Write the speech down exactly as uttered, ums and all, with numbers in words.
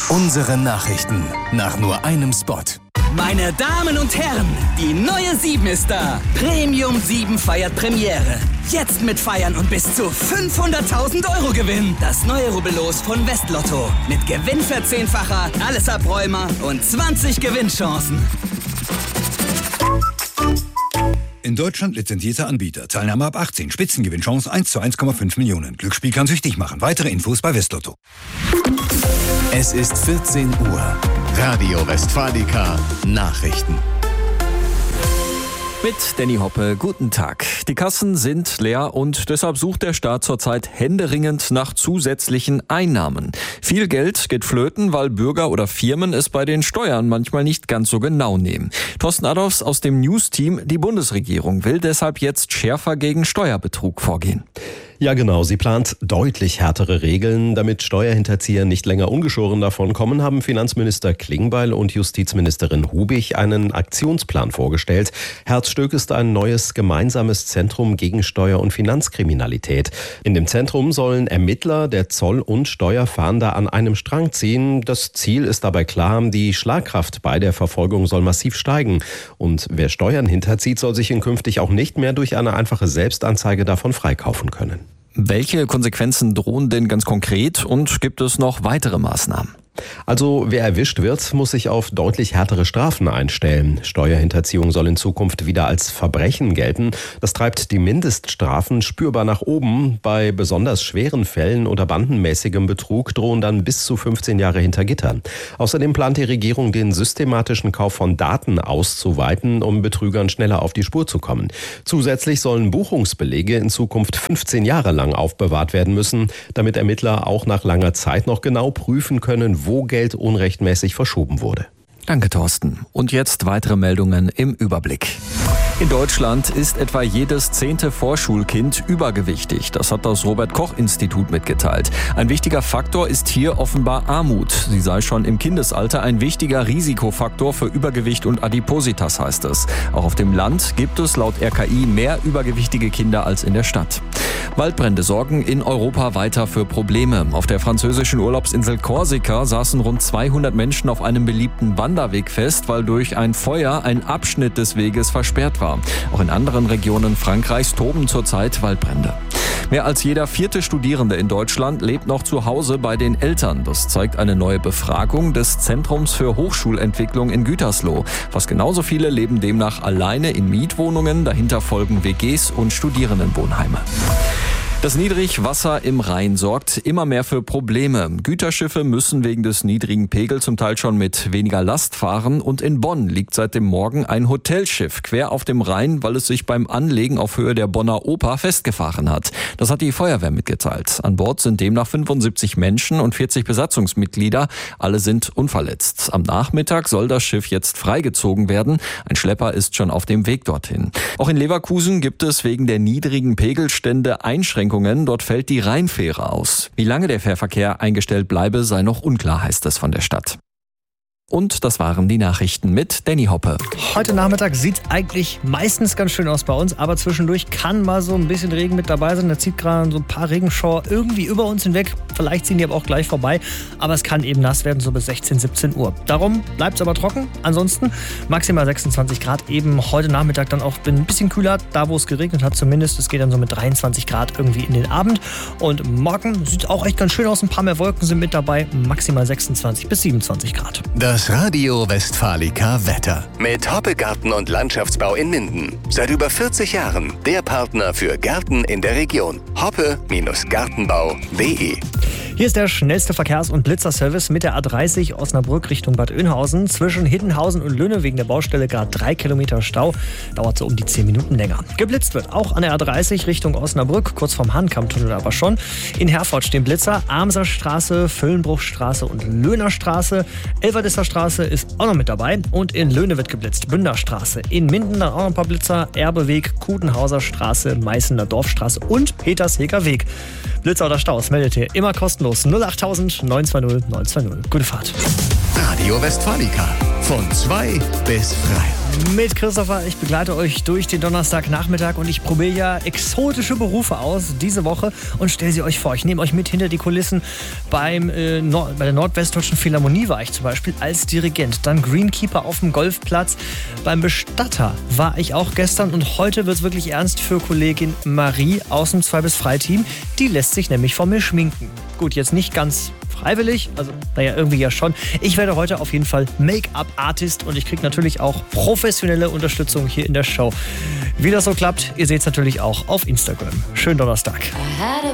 Unsere Nachrichten nach nur einem Spot. Meine Damen und Herren, die neue sieben ist da. Premium sieben feiert Premiere. Jetzt mit Feiern und bis zu fünfhunderttausend Euro Gewinn. Das neue Rubbellos von Westlotto. Mit Gewinnverzehnfacher, alles Abräumer und zwanzig Gewinnchancen. In Deutschland lizenzierter Anbieter. Teilnahme ab achtzehn. Spitzengewinnchance eins zu eins Komma fünf Millionen. Glücksspiel kann süchtig machen. Weitere Infos bei Westlotto. Es ist vierzehn Uhr. Radio Westfalica Nachrichten. Mit Danny Hoppe, guten Tag. Die Kassen sind leer und deshalb sucht der Staat zurzeit händeringend nach zusätzlichen Einnahmen. Viel Geld geht flöten, weil Bürger oder Firmen es bei den Steuern manchmal nicht ganz so genau nehmen. Thorsten Adolfs aus dem News-Team, die Bundesregierung will deshalb jetzt schärfer gegen Steuerbetrug vorgehen. Ja genau, sie plant deutlich härtere Regeln. Damit Steuerhinterzieher nicht länger ungeschoren davonkommen, haben Finanzminister Klingbeil und Justizministerin Hubig einen Aktionsplan vorgestellt. Herzstück ist ein neues gemeinsames Zentrum gegen Steuer- und Finanzkriminalität. In dem Zentrum sollen Ermittler der Zoll- und Steuerfahnder an einem Strang ziehen. Das Ziel ist dabei klar, die Schlagkraft bei der Verfolgung soll massiv steigen. Und wer Steuern hinterzieht, soll sich in künftig auch nicht mehr durch eine einfache Selbstanzeige davon freikaufen können. Welche Konsequenzen drohen denn ganz konkret und gibt es noch weitere Maßnahmen? Also wer erwischt wird, muss sich auf deutlich härtere Strafen einstellen. Steuerhinterziehung soll in Zukunft wieder als Verbrechen gelten. Das treibt die Mindeststrafen spürbar nach oben. Bei besonders schweren Fällen oder bandenmäßigem Betrug drohen dann bis zu fünfzehn Jahre hinter Gittern. Außerdem plant die Regierung, den systematischen Kauf von Daten auszuweiten, um Betrügern schneller auf die Spur zu kommen. Zusätzlich sollen Buchungsbelege in Zukunft fünfzehn Jahre lang aufbewahrt werden müssen, damit Ermittler auch nach langer Zeit noch genau prüfen können, wo Geld unrechtmäßig verschoben wurde. Danke, Thorsten. Und jetzt weitere Meldungen im Überblick. In Deutschland ist etwa jedes zehnte Vorschulkind übergewichtig. Das hat das Robert-Koch-Institut mitgeteilt. Ein wichtiger Faktor ist hier offenbar Armut. Sie sei schon im Kindesalter ein wichtiger Risikofaktor für Übergewicht und Adipositas, heißt es. Auch auf dem Land gibt es laut R K I mehr übergewichtige Kinder als in der Stadt. Waldbrände sorgen in Europa weiter für Probleme. Auf der französischen Urlaubsinsel Korsika saßen rund zweihundert Menschen auf einem beliebten Wanderweg fest, weil durch ein Feuer ein Abschnitt des Weges versperrt war. Auch in anderen Regionen Frankreichs toben zurzeit Waldbrände. Mehr als jeder vierte Studierende in Deutschland lebt noch zu Hause bei den Eltern. Das zeigt eine neue Befragung des Zentrums für Hochschulentwicklung in Gütersloh. Fast genauso viele leben demnach alleine in Mietwohnungen. Dahinter folgen W Gs und Studierendenwohnheime. Das Niedrigwasser im Rhein sorgt immer mehr für Probleme. Güterschiffe müssen wegen des niedrigen Pegels zum Teil schon mit weniger Last fahren. Und in Bonn liegt seit dem Morgen ein Hotelschiff quer auf dem Rhein, weil es sich beim Anlegen auf Höhe der Bonner Oper festgefahren hat. Das hat die Feuerwehr mitgeteilt. An Bord sind demnach fünfundsiebzig Menschen und vierzig Besatzungsmitglieder. Alle sind unverletzt. Am Nachmittag soll das Schiff jetzt freigezogen werden. Ein Schlepper ist schon auf dem Weg dorthin. Auch in Leverkusen gibt es wegen der niedrigen Pegelstände Einschränkungen. Dort fällt die Rheinfähre aus. Wie lange der Fährverkehr eingestellt bleibe, sei noch unklar, heißt es von der Stadt. Und das waren die Nachrichten mit Danny Hoppe. Heute Nachmittag sieht eigentlich meistens ganz schön aus bei uns, aber zwischendurch kann mal so ein bisschen Regen mit dabei sein. Da zieht gerade so ein paar Regenschauer irgendwie über uns hinweg. Vielleicht ziehen die aber auch gleich vorbei. Aber es kann eben nass werden, so bis sechzehn, siebzehn Uhr. Darum bleibt es aber trocken. Ansonsten maximal sechsundzwanzig Grad. Eben heute Nachmittag dann auch ein bisschen kühler, da wo es geregnet hat zumindest. Es geht dann so mit dreiundzwanzig Grad irgendwie in den Abend. Und morgen sieht auch echt ganz schön aus. Ein paar mehr Wolken sind mit dabei. Maximal sechsundzwanzig bis siebenundzwanzig Grad. Das Radio Westfalica Wetter. Mit Hoppe Garten und Landschaftsbau in Minden. Seit über vierzig Jahren der Partner für Gärten in der Region. Hoppe Gartenbau punkt de. Hier ist der schnellste Verkehrs- und Blitzerservice mit der A dreißig Osnabrück Richtung Bad Oeynhausen. Zwischen Hiddenhausen und Löhne wegen der Baustelle gerade drei Kilometer Stau. Dauert so um die zehn Minuten länger. Geblitzt wird auch an der A dreißig Richtung Osnabrück, kurz vorm Hahnkammtunnel aber schon. In Herford stehen Blitzer, Amser Straße, Völlenbruchstraße und Löhner Straße. Elverdisser Straße ist auch noch mit dabei. Und in Löhne wird geblitzt, Bünderstraße. In Minden dann auch noch ein paar Blitzer, Erbeweg, Kutenhauser Straße, Meißener Dorfstraße und Petersheger Weg. Blitzer oder Staus meldet ihr immer kostenlos null achttausend neun zwei null neun zwei null. Gute Fahrt. Radio Westfalica. Von zwei bis drei. Mit Christopher, ich begleite euch durch den Donnerstagnachmittag und ich probiere ja exotische Berufe aus diese Woche und stelle sie euch vor. Ich nehme euch mit hinter die Kulissen. Beim, äh, Nord- bei der Nordwestdeutschen Philharmonie war ich zum Beispiel als Dirigent. Dann Greenkeeper auf dem Golfplatz. Beim Bestatter war ich auch gestern und heute wird es wirklich ernst für Kollegin Marie aus dem zwei bis drei Team. Die lässt sich nämlich von mir schminken. Gut, jetzt nicht ganz freiwillig, also naja, irgendwie ja schon. Ich werde heute auf jeden Fall Make-up-Artist und ich kriege natürlich auch professionelle Unterstützung hier in der Show. Wie das so klappt, ihr seht es natürlich auch auf Instagram. Schönen Donnerstag.